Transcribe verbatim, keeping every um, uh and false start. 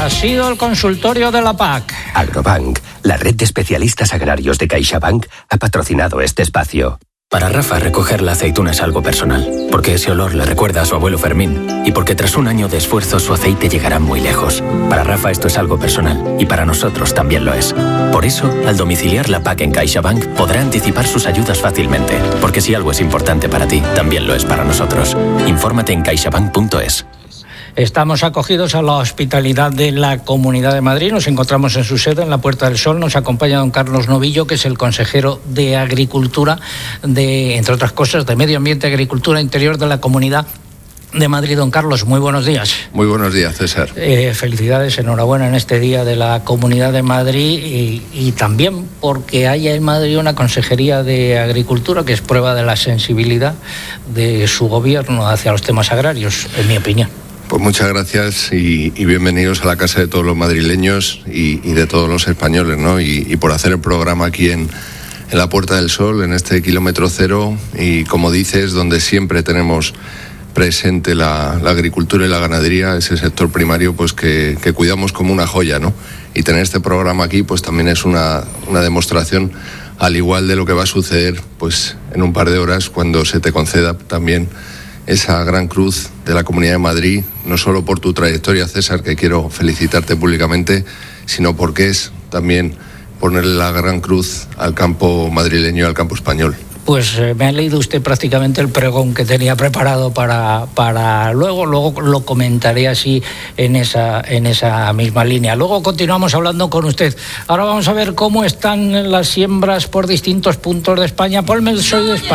Ha sido el consultorio de la P A C. Agrobank, la red de especialistas agrarios de CaixaBank, ha patrocinado este espacio. Para Rafa, recoger la aceituna es algo personal, porque ese olor le recuerda a su abuelo Fermín, y porque tras un año de esfuerzo su aceite llegará muy lejos. Para Rafa esto es algo personal, y para nosotros también lo es. Por eso, al domiciliar la P A C en CaixaBank, podrá anticipar sus ayudas fácilmente, porque si algo es importante para ti, también lo es para nosotros. Infórmate en caixabank punto es. Estamos acogidos a la hospitalidad de la Comunidad de Madrid. Nos encontramos en su sede, en la Puerta del Sol. Nos acompaña don Carlos Novillo, que es el consejero de Agricultura, de, entre otras cosas, de Medio Ambiente, Agricultura, Interior de la Comunidad de Madrid. Don Carlos, muy buenos días. Muy buenos días, César. Eh, felicidades, enhorabuena en este día de la Comunidad de Madrid y, y también porque haya en Madrid una Consejería de Agricultura que es prueba de la sensibilidad de su gobierno hacia los temas agrarios, en mi opinión. Pues muchas gracias y, y bienvenidos a la casa de todos los madrileños y, y de todos los españoles, ¿no? Y, y por hacer el programa aquí en, en la Puerta del Sol, en este kilómetro cero, y como dices, donde siempre tenemos presente la, la agricultura y la ganadería, ese sector primario pues que, que cuidamos como una joya, ¿no? Y tener este programa aquí pues también es una, una demostración, al igual de lo que va a suceder pues en un par de horas cuando se te conceda también esa gran cruz de la Comunidad de Madrid, no solo por tu trayectoria, César, que quiero felicitarte públicamente, sino porque es también ponerle la gran cruz al campo madrileño y al campo español. Pues eh, me ha leído usted prácticamente el pregón que tenía preparado para, para luego, luego lo comentaré así en esa, en esa misma línea. Luego continuamos hablando con usted. Ahora vamos a ver cómo están las siembras por distintos puntos de España. Ponme el Soy de España.